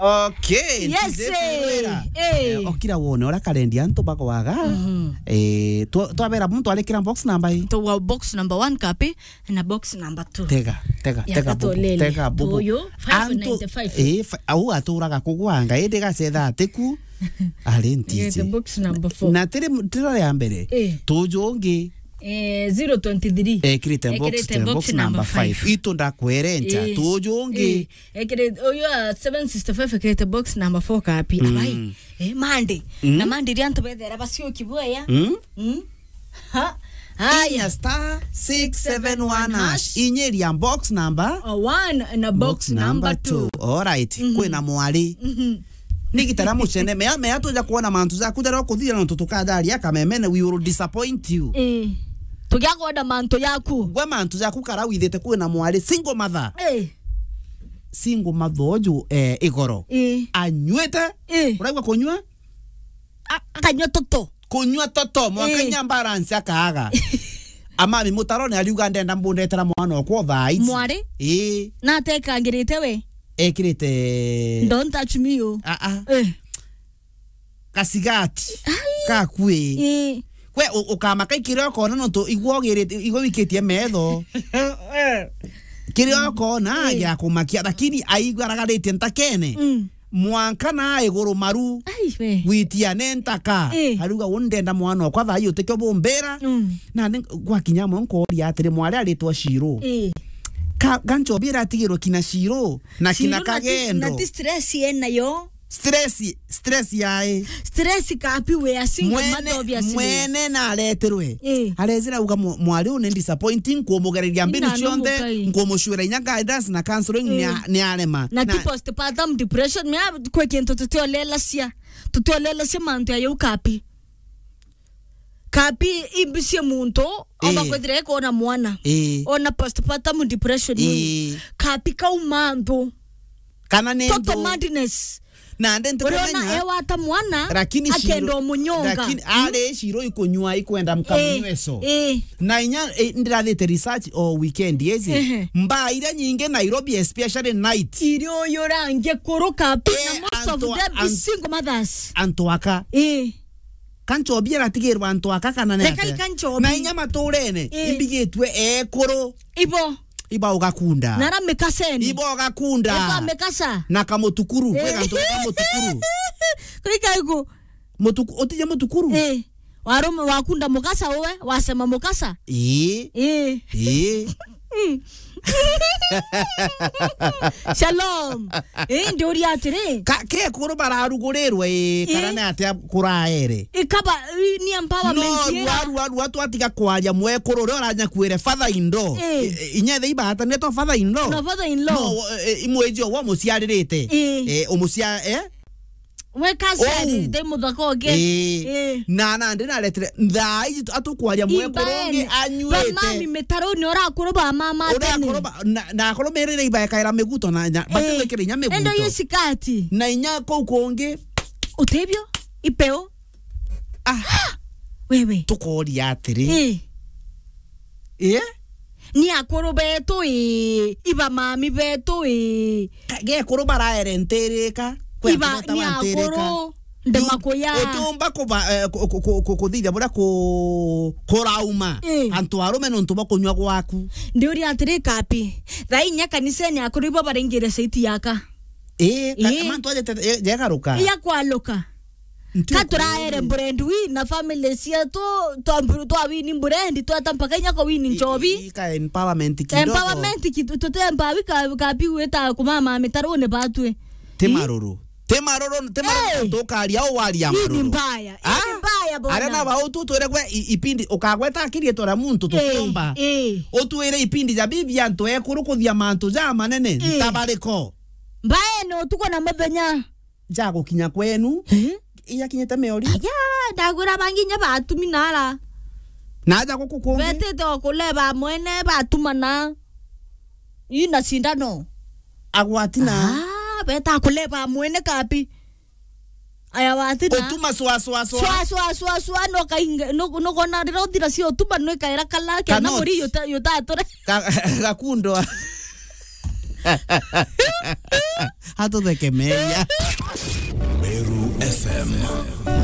Okay. Yes. Okira wone ora kalendi anto bako waga. To abera muntu alekira box number hii. To box number 1 kapi na box number 2. Tega bubu. Toyo 595. Au aturaga kugwanga edega setha teku. Alentije. Box number 4. Na tira ya mbere. Tujonge 023 kirite box number 5 ito ndakwerenja tujonge kirite oyo 765 kirite box number 4 kapi abai mande na mande rianto bethera basio kiboya ha haya star 671 hash inyeria box number 1 na box number 2 alright kwena mwali Nikitara muchene mea tuja kuona mantu za kudara kuthira no tutukadari akamemene we will disappoint you. Tugiakoda mantu yaku. Gwe mantu yaku kara withete kwena mwari single mother. Single mother oju igoro. Anywete. Uragwa kunywa? Akanywa toto. Kunywa toto mwakanya balance akaga. Amami mutarone aliuga ndenda mbundetera mwana okwo thai. Mwari? Na teka ngirite we. Ekirite Don't touch me yo. Kasigati. Kakwe. Kwe ukamaka ikiroko no to igwo wikitie metho. Kiroko na ya kumakia lakini aigwaragarite ntakene. Mwanka na iguru maru. Witia nentaka. Haruga wondenda mwana kwa tha yo tekyo bombera. Na gwa kinyamo nko ri atire mwari aritwa Shiro. Gancho bira tigiro kina Shiro na kina Kagendo. Na stress yena yo. Stress yae. Stress kapi we asingo madovya sile. Mwene na aleterwe. Alezira uga mwari une disappointing ko mugereria mbinu chionde ngo mushura nya guidance na counseling ni alema. Na postpartum depression me kwa kento tutolela sia mantu ayo kapi. Kapi ibisye muntu oba kwedire ko na mwana. Ona postpartum depression. Kapi ka umantu. Kana nendo. Total madness. Na ndente kumenya ewa ata mwana akendo munyonga lakini ale Shiro ikonywa ikwenda mkamunyweso na inya ndirathete research o weekend yezi mba ira nyinge Nairobi especially night irio yorange koroka pina most of them is single mothers antoaka kancho biera tigirwa antoaka kana na inya maturene imbigitwe ekoro Iba ogakunda. Nara mekaseni. Iba ogakunda. Iba mekasa. Na kamotukuru. Kwega ntoka motukuru. Kwika yuko. Otija motukuru. Warome wakunda mokasa owe. Wasema mokasa. Shalom. Ndio ri atire. Ke kuro bararugurerwe karane ate kuraere. Ikaba ni empowerment yera. No watu atika kwaja mwekoro ro aranya kwire father in law. Inyethe ibata neto father in law. No father in law. No imweji wa musiaririte. Omusia Wekaseri demo dakoge na ndina letre ndai atukwaria mwekoronge anywete mami metaroni ora kuroba mama tene na koromerere ibakaira meguto na batwekere nya meguto endo yesikati na inya konge utebyo ipeo wewe tukori atiri ni akoro beto iba mami beto ge koroba ra erentereka Iba ni akoro ndemakoya otumba ko kuthithia bura korauma antu arume no ntuba kunywa gwaku ndi uri atire kapi thai nya kanisa ni akoro iba barengire saiti yaka mantu aje jagaruka ya kwaluka katuraere brand wi na family sia to wini brand to atampaka nya ko wini nchobi ka empowerment kidogo to empawi kapi weta kumama metarone batwe temaroro tokaria o waria maroro ni mbaya bwana arena ba ututwere kwe ipindi ukagweta akirie tora muntu tutomba utwere ipindi ja bibia nto ekuru kuthia mantu ja manene ntabariko mbae no tuko na muthenya ja gukinya kwenu iya kinyete meori ndagura banginya batumi nara naja gukukungi betete okuleba mwene batumana ina sindano agwatina beta kuleba mwene kapi aya watina otuma swa no kainga no kona ndira si otuma no kaira kala ke na muri yuta tore gakundo hatuthekemeria Meru FM